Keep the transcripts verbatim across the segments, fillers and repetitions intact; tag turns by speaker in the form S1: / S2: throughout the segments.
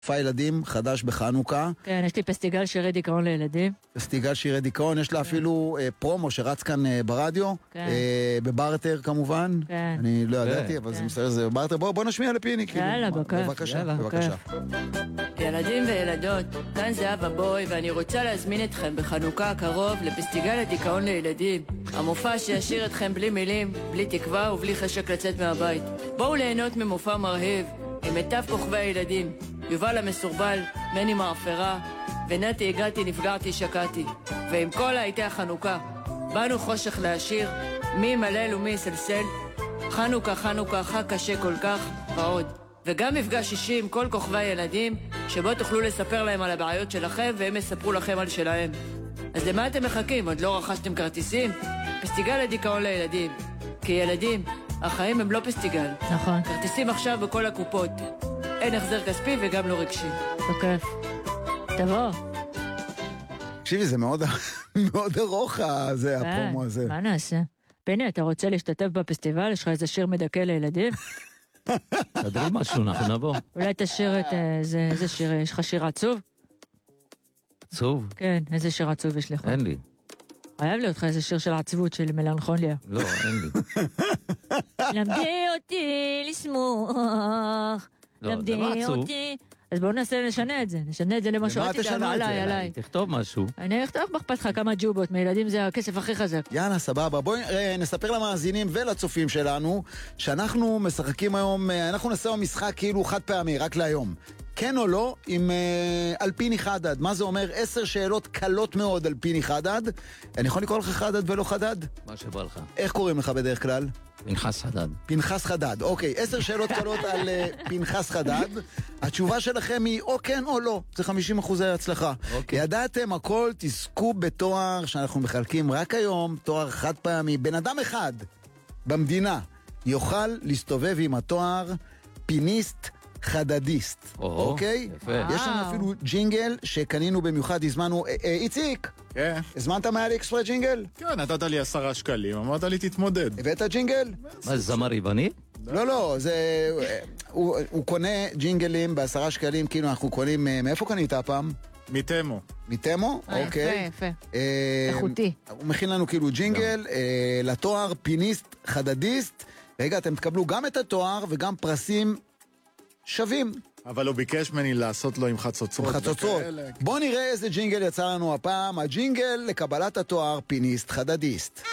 S1: מופע ילדים חדש בחנוכה.
S2: כן, יש לי פסטיגל שירי דיכאון לילדים.
S1: פסטיגל שירי דיכאון, יש לה אפילו אה, פרומו שרץ כאן אה, ברדיו,
S2: כן.
S1: אה, בברטר כמובן.
S2: כן.
S1: אני לא
S2: כן.
S1: ידעתי, אבל
S2: כן.
S1: זה מסתכל, זה בברטר. בוא, בוא נשמיע לפיני.
S2: יאללה,
S1: כאילו.
S2: בכיף.
S1: בבקשה,
S2: יאללה,
S1: בבקשה.
S3: ילדים וילדות, כאן זהבה בוי, ואני רוצה להזמין אתכם בחנוכה הקרוב לפסטיגל הדיכאון לילדים. המופע שישאיר אתכם בלי מילים, בלי תקווה ובלי חשק לצאת מהבית. בואו ליהנות ממופע מרהיב, עם מיטב כוכבי הילדים. יובל המסורבל, מני מאפרה, ונתי הגעתי, נפגעתי, שקעתי. ועם כל העיתי החנוכה, באנו חושך להשאיר, מי מלל ומי סלסל. חנוכה, חנוכה, חג קשה כל כך, ועוד. וגם מפגש אישי עם כל כוכבי הילדים, שבו תוכלו לספר להם על הבעיות שלכם, והם יספרו לכם על שלהם. אז למה אתם מחכים? עוד לא רכשתם כרטיסים? פסטיגל הדיכאון לילדים. כי ילדים, החיים הם לא פסטיגל.
S2: נכון.
S3: כרטיסים עכשיו בכל הקופות. אין החזר כספי וגם לא רגשי.
S2: בכיף. תבוא.
S1: תקשיבי, זה מאוד, מאוד ארוך, זה, הפרומו הזה.
S2: מה נעשה? פיני, אתה רוצה להשתתף בפסטיבל? יש לך איזה שיר מדכא לילדים?
S4: תדרי משהו, אנחנו נבוא.
S2: אולי תשאיר את איזה, איזה שיר, יש לך שיר עצוב?
S4: עצוב?
S2: כן, איזה שיר עצוב יש לך?
S4: אין לי.
S2: חייב להיות לך איזה שיר של עצבות, של מלנכוליה.
S4: לא, אין לי.
S2: למדי אותי לשמוח.
S4: לא,
S2: למדי
S4: זה לא עצוב.
S2: אותי. אז בואו נעשה, נשנה את זה. נשנה את זה למשהו.
S1: למה
S2: אל תדאג,
S1: תשנו את זה?
S2: עליי, עליי.
S4: תכתוב משהו.
S2: אני אכתוב באכפת לך כמה ג'ובות, מילדים זה הכסף הכי חזק.
S1: יאללה, סבבה. בואי אה, נספר למאזינים ולצופים שלנו, שאנחנו משחקים היום, אה, אנחנו נעשה משחק כאילו חד פעמי, רק להיום. כן או לא, עם אה, על פיני חדד. מה זה אומר? עשר שאלות קלות מאוד על פיני חדד. אני יכול לקרוא לך חדד ולא חדד?
S4: מה שבא לך.
S1: איך קוראים לך בדרך כלל?
S4: פנחס חדד.
S1: פנחס חדד, אוקיי, עשר שאלות קלות על uh, פנחס חדד. התשובה שלכם היא או כן או לא, זה חמישים אחוזי הצלחה.
S4: אוקיי.
S1: ידעתם הכל, תזכו בתואר שאנחנו מחלקים רק היום, תואר חד פעמי. בן אדם אחד במדינה יוכל להסתובב עם התואר פיניסט חדדיסט,
S4: או,
S1: אוקיי?
S4: יפה.
S1: יש לנו אפילו ג'ינגל שקנינו במיוחד, הזמנו, אה, אה, איציק,
S5: כן.
S1: הזמנת מאלי אקספרס ג'ינגל?
S5: כן, נתת לי עשרה שקלים, אמרת לי תתמודד.
S1: הבאת ג'ינגל?
S4: מה, זה זמר יווני?
S1: לא, לא, זה... הוא, הוא קונה ג'ינגלים בעשרה שקלים, כאילו אנחנו קונים... מאיפה קנית הפעם?
S5: מתמו.
S1: מתמו?
S2: אה,
S1: אוקיי.
S2: יפה, יפה.
S1: אה,
S2: איכותי.
S1: הוא מכין לנו כאילו ג'ינגל, אה, לתואר פיניסט חדדיסט. רגע, אתם תקבלו גם את התואר וגם פרסים שווים.
S5: אבל הוא ביקש ממני לעשות לו עם חצוצרות.
S1: חצוצרות.
S5: וכאלה.
S1: בוא נראה איזה ג'ינגל יצא לנו הפעם. הג'ינגל לקבלת התואר פיניסט חדדיסט.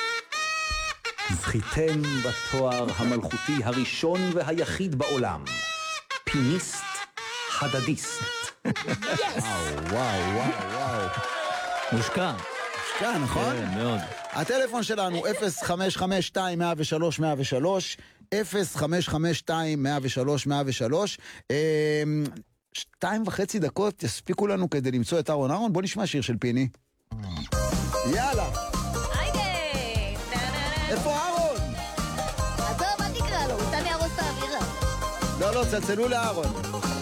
S6: זכיתם בתואר המלכותי הראשון והיחיד בעולם, פיניסט חדדיסט.
S1: וואו, וואו, וואו, וואו.
S4: מושקע.
S1: כן, נכון?
S4: כן, מאוד.
S1: הטלפון שלנו אפס חמש חמש שתיים מאה ושלוש מאה ושלוש, אפס חמש חמש שתיים מאה ושלוש מאה ושלוש. שתיים וחצי דקות יספיקו לנו כדי למצוא את אהרון. אהרון, בוא נשמע שיר של פיני. יאללה. איפה אהרון?
S7: עזוב, אל תקרא לו, הוא סתם יהרוס את האווירה.
S1: לא, לא, צלצלו לאהרון.